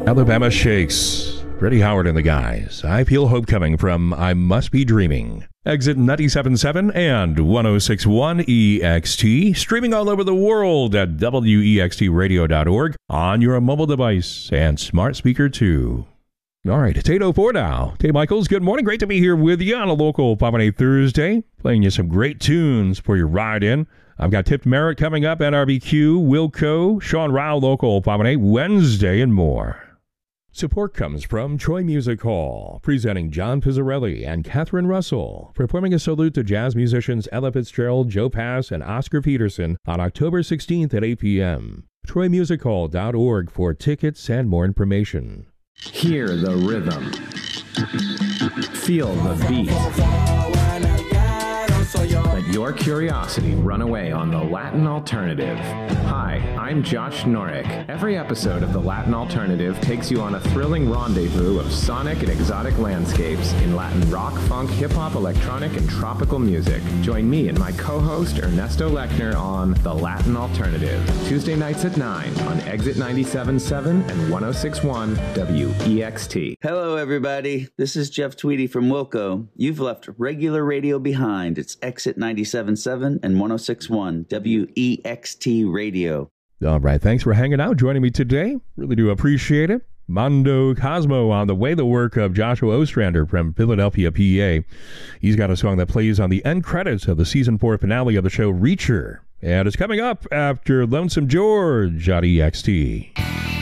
Alabama Shakes. Freddie Howard and the guys. I feel hope coming from I Must Be Dreaming. Exit 97.7 and 106.1 EXT. Streaming all over the world at wextradio.org on your mobile device and smart speaker too. All right, it's 8:04 now. Dave Michaels, good morning. Great to be here with you on a local 518 Thursday. Playing you some great tunes for your ride in. I've got Tipped Merit coming up, NRBQ, Wilco, Sean Rao, local 518 Wednesday, and more. Support comes from Troy Music Hall, presenting John Pizzarelli and Catherine Russell, performing a salute to jazz musicians Ella Fitzgerald, Joe Pass, and Oscar Peterson on October 16th at 8 p.m. TroyMusicHall.org for tickets and more information. Hear the rhythm. Feel the beat. Let your curiosity run away on the Latin Alternative. Hi, I'm Josh Norick. Every episode of the Latin Alternative takes you on a thrilling rendezvous of sonic and exotic landscapes in Latin rock, funk, hip-hop, electronic, and tropical music. Join me and my co-host Ernesto Lechner on the Latin Alternative, Tuesday nights at 9 on Exit 97.7 and 106.1 WEXT. Hello, everybody. This is Jeff Tweedy from Wilco. You've left regular radio behind. It's Exit 97.7 and 106.1 WEXT Radio. All right, thanks for hanging out, joining me today. Really do appreciate it. Mondo Cosmo on the way, the work of Joshua Ostrander from Philadelphia, PA. He's got a song that plays on the end credits of the season 4 finale of the show Reacher. And it's coming up after Lonesome George on EXT.